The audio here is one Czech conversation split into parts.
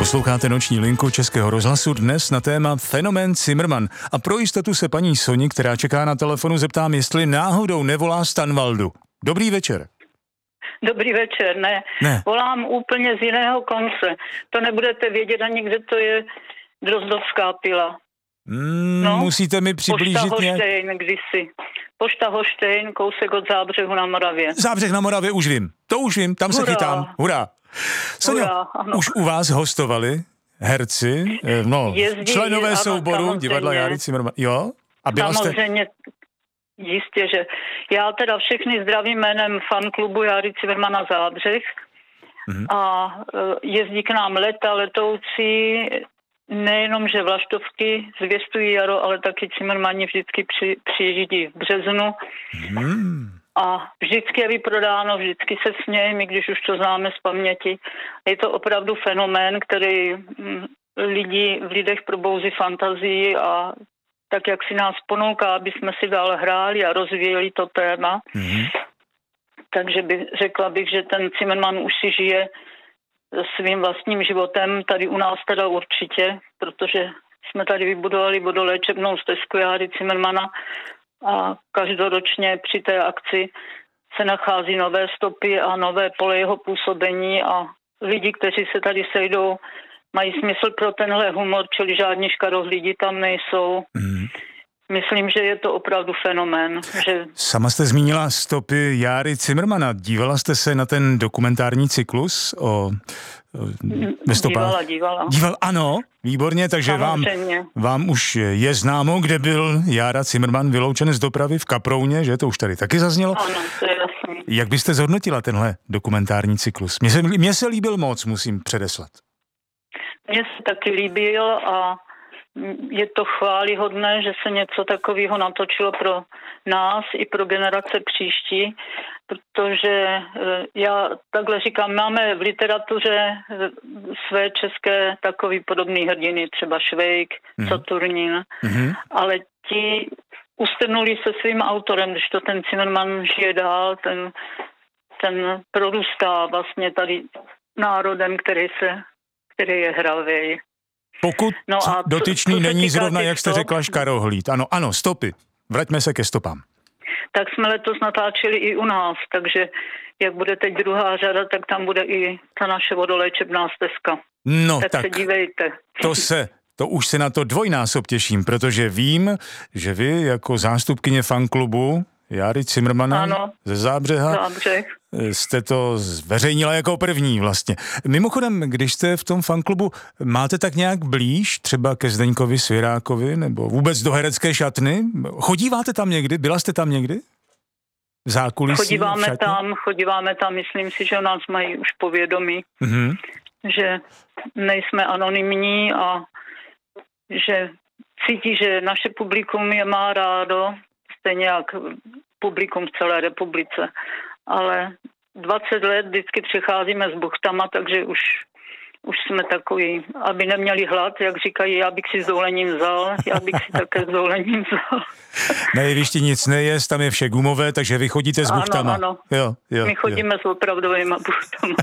Posloucháte Noční linku Českého rozhlasu, dnes na téma fenomén Cimrman. A pro jistotu se paní Soni, která čeká na telefonu, zeptám, jestli náhodou nevolá Stanvaldu. Dobrý večer. Dobrý večer, ne. Volám úplně z jiného konce. To nebudete vědět ani, kde to je Drozdovská pila. Musíte mi přiblížit Pošta Hoštejn kdysi. Pošta Hoštejn, kousek od Zábřehu na Moravě. Zábřeh na Moravě, už vím. To už vím, tam se chytám. Hurá. Soňo, už u vás hostovali herci, členové souboru samozřejmě. divadla Járy Cimrman. Jo? A byla samozřejmě, jistě, že já teda všechny zdravím jménem fanklubu Járy Cimrmana Zábřeh a jezdí k nám letoucí, nejenom, že vlaštovky zvěstují jaro, ale taky Cimrmani vždycky přijíždí v březnu. A vždycky je vyprodáno, vždycky se smějeme, když už to známe z paměti. Je to opravdu fenomén, který v lidech probouzí fantazii a tak, jak si nás ponouká, aby jsme si dál hráli a rozvíjeli to téma. Takže řekla bych, že ten Cimrman už si žije svým vlastním životem, tady u nás teda určitě, protože jsme tady vybudovali vodoléčebnou stezku Járy Cimrmana a každoročně při té akci se nachází nové stopy a nové pole jeho působení a lidi, kteří se tady sejdou, mají smysl pro tenhle humor, čili žádní škarohlídi tam nejsou. Myslím, že je to opravdu fenomén. Že... Sama jste zmínila stopy Járy Cimrmana. Dívala jste se na ten dokumentární cyklus o Dívala. Ano, výborně, takže vám už je známo, kde byl Jára Cimrman vyloučen z dopravy v Kaprouně, že to už tady taky zaznělo. Ano, to je jasný. Jak byste zhodnotila tenhle dokumentární cyklus? Mně se líbil moc, musím předeslat. Mně se taky líbil a je to chválihodné, že se něco takového natočilo pro nás i pro generace příští, protože já takhle říkám, máme v literatuře své české takový podobný hrdiny, třeba Švejk, Saturnín, ale ti ustrnuli se svým autorem, když to ten Cimrman žije dál, ten prorůstá vlastně tady národem, který je hravej. Pokud dotyčný není zrovna, jak jste řekla, škarohlíd. Ano, stopy. Vraťme se ke stopám. Tak jsme letos natáčeli i u nás, takže jak bude teď druhá řada, tak tam bude i ta naše vodoléčebná stezka. Tak se dívejte. To už se na to dvojnásob těším, protože vím, že vy jako zástupkyně fanklubu Járy Cimrmana ze Zábřeha jste to zveřejnila jako první vlastně. Mimochodem, když jste v tom fanklubu, máte tak nějak blíž třeba ke Zdeňkovi Svěrákovi nebo vůbec do herecké šatny? Chodíváte tam někdy? Byla jste tam někdy? V zákulisí? Chodíváme tam, myslím si, že o nás mají už povědomí, že nejsme anonymní a že cítí, že naše publikum je má rádo, stejně jak publikum v celé republice. Ale 20 let vždycky přicházíme s buchtama, takže už jsme takový, aby neměli hlad, jak říkají, já bych si s dovolením vzal, já bych si také s dovolením vzal. Na jevišti nic nejest, tam je vše gumové, takže vy chodíte s buchtama. Ano. My chodíme s opravdovýma buchtama.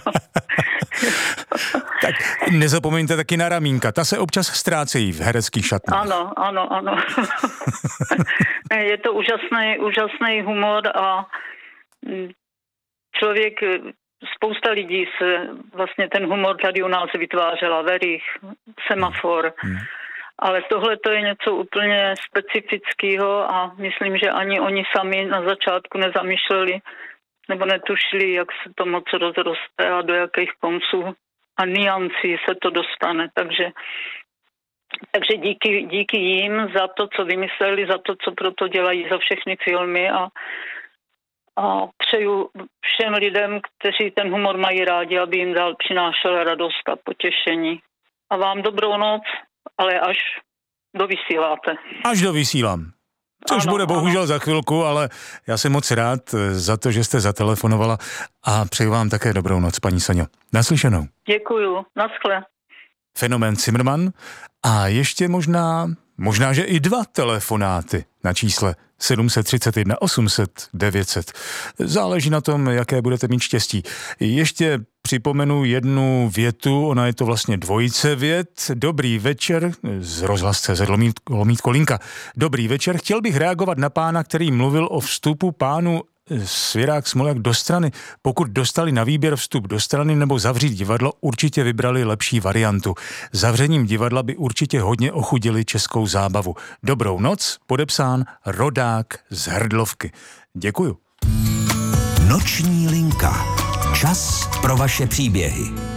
Tak nezapomeňte taky na ramínka, ta se občas ztrácejí v hereckých šatnách. Ano. Je to úžasný humor a spousta lidí se vlastně ten humor tady u nás vytvářela, Verich, Semafor, ale tohle to je něco úplně specifického a myslím, že ani oni sami na začátku nezamýšleli nebo netušili, jak se to moc rozroste a do jakých konců a niancí se to dostane, takže díky jim za to, co vymysleli, za to, co proto dělají, za všechny filmy a přeju všem lidem, kteří ten humor mají rádi, aby jim dál přinášel radost a potěšení. A vám dobrou noc, ale až dovysíláte. Až dovysílám. Což bude bohužel za chvilku, ale já jsem moc rád za to, že jste zatelefonovala a přeju vám také dobrou noc, paní Soňo. Naslyšenou. Děkuju, naschle. Fenomén Cimrman a ještě možná, že i 2 telefonáty na čísle 731 800 900. Záleží na tom, jaké budete mít štěstí. Ještě připomenu jednu větu, ona je to vlastně dvojice vět. Dobrý večer, z rozhlas.cz lomítko linka. Dobrý večer, chtěl bych reagovat na pána, který mluvil o vstupu pánu Svěrák Smoljak do strany. Pokud dostali na výběr vstup do strany nebo zavřít divadlo, určitě vybrali lepší variantu. Zavřením divadla by určitě hodně ochudili českou zábavu. Dobrou noc, podepsán Rodák z Hrdlovky. Děkuju. Noční linka. Čas pro vaše příběhy.